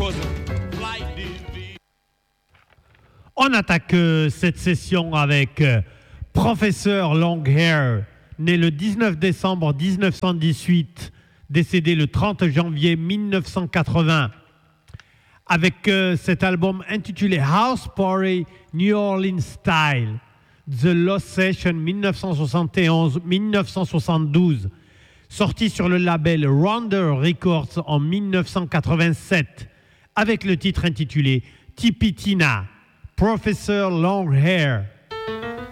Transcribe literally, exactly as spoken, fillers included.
On attaque euh, cette session avec euh, Professeur Longhair, né le dix-neuf décembre dix-neuf cent dix-huit, décédé le trente janvier mille neuf cent quatre-vingts. Avec euh, cet album intitulé House Party New Orleans Style, The Lost Session mille neuf cent soixante et onze à mille neuf cent soixante-douze, sorti sur le label Rounder Records en mille neuf cent quatre-vingt-sept, avec le titre intitulé Tipitina, Professor Longhair.